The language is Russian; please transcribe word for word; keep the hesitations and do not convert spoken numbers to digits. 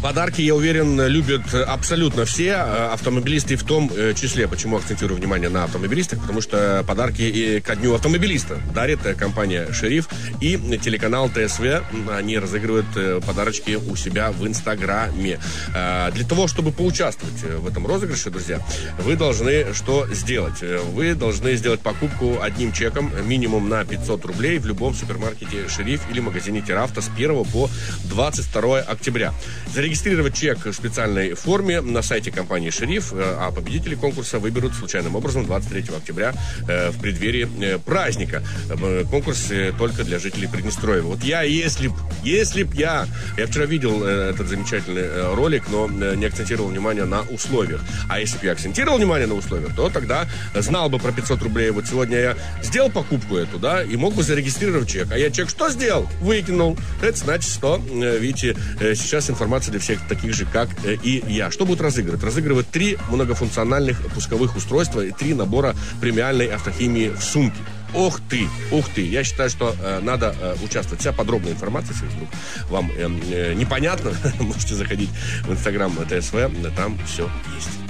Подарки, я уверен, любят абсолютно все автомобилисты, в том числе. Почему акцентирую внимание на автомобилистах? Потому что подарки и ко дню автомобилиста дарит компания «Шериф» и телеканал ТСВ. Они разыгрывают подарочки у себя в Инстаграме. Для того, чтобы поучаствовать в этом розыгрыше, друзья, вы должны что сделать? Вы должны сделать покупку одним чеком минимум на пятьсот рублей в любом супермаркете «Шериф» или магазине «Теравто» с первого по двадцать второе октября. Зарегистрировать чек в специальной форме на сайте компании «Шериф», а победители конкурса выберут случайным образом двадцать третьего октября в преддверии праздника. Конкурс только для жителей Приднестровья. Вот я, если б, если б я... Я вчера видел этот замечательный ролик, но не акцентировал внимание на условиях. А если бы я акцентировал внимание на условиях, то тогда знал бы про пятьсот рублей. Вот сегодня я сделал покупку эту, да, и мог бы зарегистрировать чек. А я чек что сделал? Выкинул. Это значит, что, видите, сейчас информация для всех таких же, как и я. Что будут разыгрывать? Разыгрывать три многофункциональных пусковых устройства и три набора премиальной автохимии в сумке. Ух ты, ух ты. Я считаю, что э, надо э, участвовать. Вся подробная информация, если вдруг вам э, э, непонятно, можете заходить в Инстаграм ТСВ, там все есть.